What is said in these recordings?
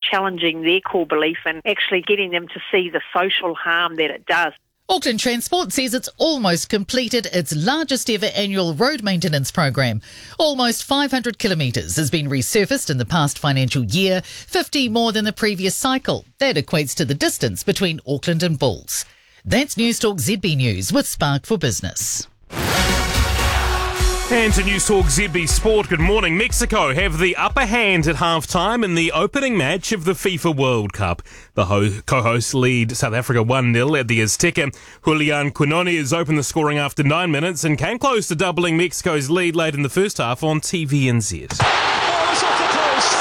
challenging their core belief and actually getting them to see the social harm that it does. Auckland Transport says it's almost completed its largest ever annual road maintenance program. Almost 500 kilometres has been resurfaced in the past financial year, 50 more than the previous cycle. That equates to the distance between Auckland and Bulls. That's Newstalk ZB News with Spark for Business. And to Newstalk ZB Sport, good morning. Mexico have the upper hand at half-time in the opening match of the FIFA World Cup. The co-hosts lead South Africa 1-0 at the Azteca. Julian Quinones opened the scoring after 9 minutes and came close to doubling Mexico's lead late in the first half on TVNZ. Oh, it's off the post!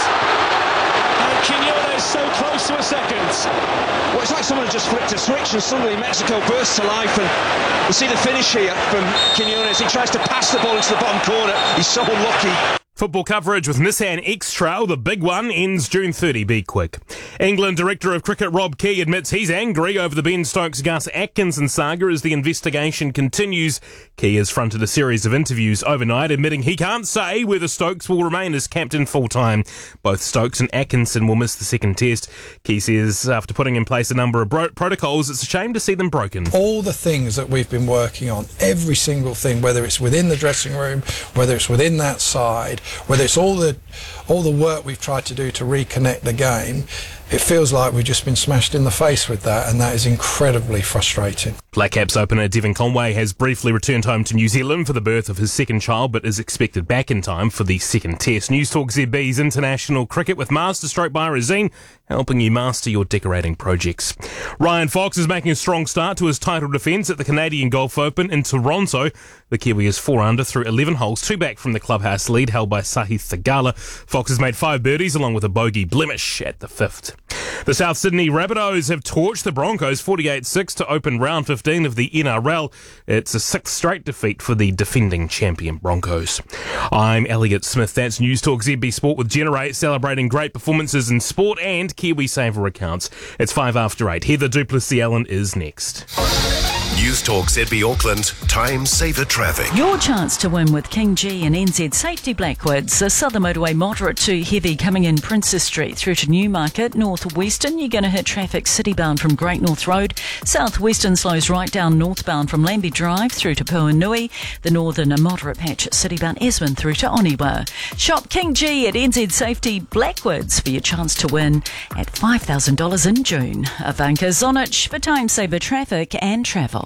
And Quinones so close to a second. Well, it's like someone had just flicked a switch and suddenly Mexico bursts to life, and you see the finish here from Quinones. He tries to pass the ball into the bottom corner. He's so unlucky. Football coverage with Nissan X-Trail, the big one, ends June 30. Be quick. England Director of Cricket Rob Key admits he's angry over the Ben Stokes-Gus Atkinson saga as the investigation continues. Key has fronted a series of interviews overnight, admitting he can't say whether Stokes will remain as captain full-time. Both Stokes and Atkinson will miss the second test. Key says after putting in place a number of protocols, it's a shame to see them broken. All the things that we've been working on, every single thing, whether it's within the dressing room, whether it's within that side, whether it's all the work we've tried to do to reconnect the game, it feels like we've just been smashed in the face with that, and that is incredibly frustrating. Black Caps opener Devon Conway has briefly returned home to New Zealand for the birth of his second child, but is expected back in time for the second test. Newstalk ZB's international cricket with Masterstroke by Razine, helping you master your decorating projects. Ryan Fox is making a strong start to his title defence at the Canadian Golf Open in Toronto. The Kiwi is 4 under through 11 holes, 2 back from the clubhouse lead held by Sahith Theegala. Fox has made 5 birdies along with a bogey blemish at the 5th. The South Sydney Rabbitohs have torched the Broncos 48-6 to open round 15 of the NRL. It's a 6th straight defeat for the defending champion Broncos. I'm Elliot Smith. That's Newstalk ZB Sport with Generate, celebrating great performances in sport and KiwiSaver accounts. It's 5 after 8. Heather Duplessis-Allen is next. Newstalk ZB Auckland, time saver traffic. Your chance to win with King G and NZ Safety Blackwoods. A southern motorway moderate to heavy coming in Princess Street through to Newmarket. Northwestern, you're going to hit traffic citybound from Great North Road. Southwestern slows right down northbound from Lambie Drive through to Puanui. The northern, a moderate patch citybound Esmond through to Oniwa. Shop King G at NZ Safety Blackwoods for your chance to win at $5,000 in June. Ivanka Zonich for time saver traffic and travel.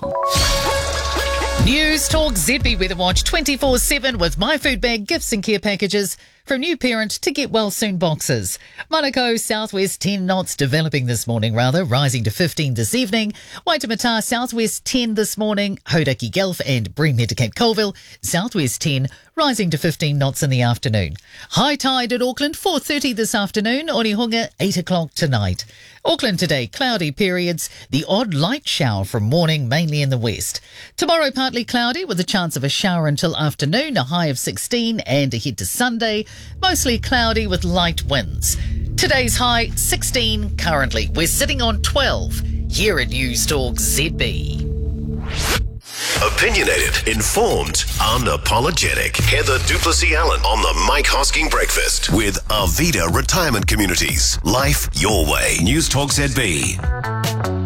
Newstalk ZB Weather Watch 24/7 with My Food Bag gifts and care packages from new parent to get well soon boxes. Manukau southwest 10 knots developing this morning, rising to 15 this evening. Waitemata southwest 10 this morning. Hauraki Gulf and Breamhead to Cape Colville southwest 10 rising to 15 knots in the afternoon. High tide at Auckland 4:30 this afternoon. Onehunga 8 o'clock tonight. Auckland today cloudy periods, the odd light shower from morning mainly in the west. Tomorrow partly cloudy with a chance of a shower until afternoon, a high of 16, and ahead to Sunday mostly cloudy with light winds. Today's high 16 currently. We're sitting on 12 here at Newstalk ZB. Opinionated, informed, unapologetic. Heather Duplessis-Allen on the Mike Hosking Breakfast with Arvida Retirement Communities. Life your way. Newstalk ZB.